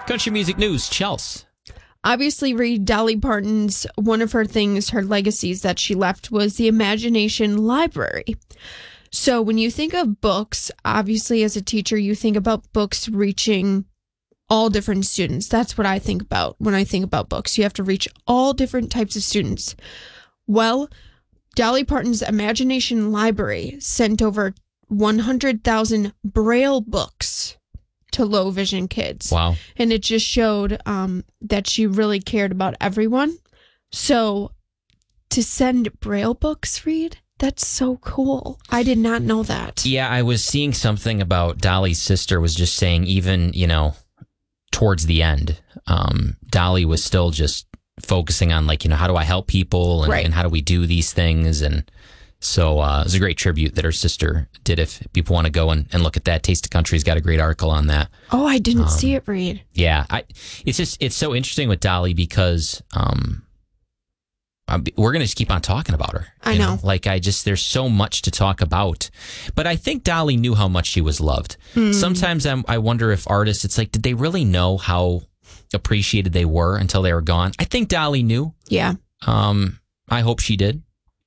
Country music news, Chelsea. Obviously, Reed, Dolly Parton's, one of her things, her legacies that she left was the Imagination Library. So when you think of books, obviously as a teacher, you think about books reaching all different students. That's what I think about when I think about books. You have to reach all different types of students. Well, Dolly Parton's Imagination Library sent over 100,000 Braille books to low vision kids. Wow. And it just showed that she really cared about everyone. So to send Braille books, Reed, that's so cool. I did not know that. Yeah, I was seeing something about Dolly's sister was just saying even, towards the end, Dolly was still just focusing on how do I help people and, Right. and how do we do these things? And so it was a great tribute that her sister did. If people want to go and look at that, Taste of Country's got a great article on that. Oh, I didn't see it, Reed. Yeah, it's so interesting with Dolly because we're going to just keep on talking about her. I know. There's so much to talk about. But I think Dolly knew how much she was loved. Sometimes I wonder if artists, it's did they really know how appreciated they were until they were gone? I think Dolly knew. Yeah. I hope she did.